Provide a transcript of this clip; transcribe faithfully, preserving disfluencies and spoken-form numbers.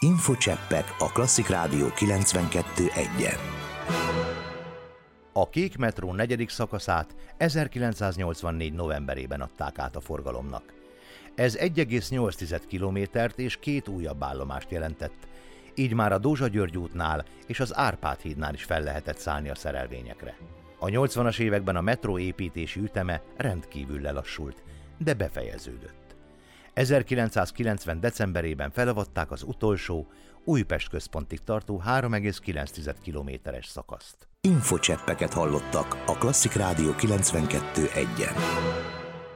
Infocseppek a Klasszik Rádió kilencvenkettő egyen. A Kék metró negyedik szakaszát ezerkilencszáznyolcvannégy novemberében adták át a forgalomnak. Ez egy egész nyolc kilométert és két újabb állomást jelentett, így már a Dózsa-György útnál és az Árpád hídnál is fel lehetett szállni a szerelvényekre. A nyolcvanas években a metró építési üteme rendkívül lelassult, de befejeződött. ezerkilencszázkilencven decemberében felavatták az utolsó, Újpest központig tartó három egész kilenc kilométeres szakaszt. Infocseppeket hallottak a Klasszik Rádió kilencvenkettő egyen.